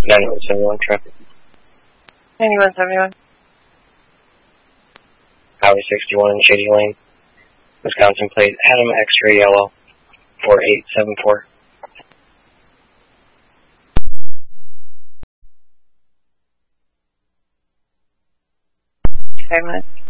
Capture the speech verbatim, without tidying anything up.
nine one seven one traffic. ninety-one seventy-one. Highway sixty-one, Shady Lane, Wisconsin plate, Adam X-ray yellow, four eight seven four. Five minutes.